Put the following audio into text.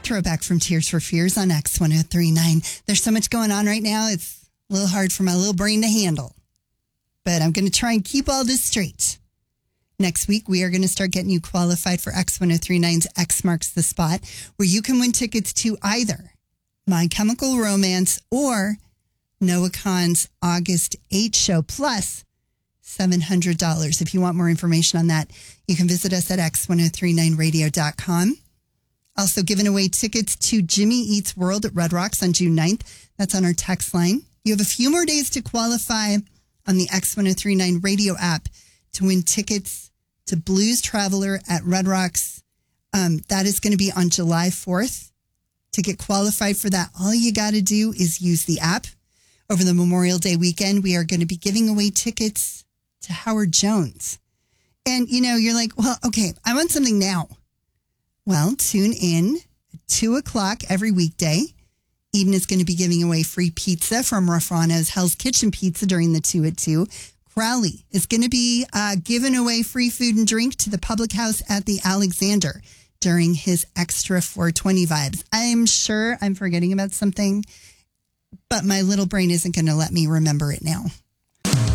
Throwback from Tears for Fears on X1039. There's so much going on right now, it's a little hard for my little brain to handle. But I'm going to try and keep all this straight. Next week, we are going to start getting you qualified for X1039's X Marks the Spot, where you can win tickets to either My Chemical Romance or Noah Kahan's August 8 show, plus $700. If you want more information on that, you can visit us at x1039radio.com. Also giving away tickets to Jimmy Eats World at Red Rocks on June 9th. That's on our text line. You have a few more days to qualify on the X1039 radio app to win tickets to Blues Traveler at Red Rocks. That is going to be on July 4th. To get qualified for that, all you got to do is use the app. Over the Memorial Day weekend, we are going to be giving away tickets to Howard Jones. And, you know, you're like, well, okay, I want something now. Well, tune in at 2 o'clock every weekday. Eden is going to be giving away free pizza from Rafano's Hell's Kitchen Pizza during the 2 at 2. Crowley is going to be giving away free food and drink to the public house at the Alexander during his Extra 420 vibes. I'm sure I'm forgetting about something, but my little brain isn't going to let me remember it now.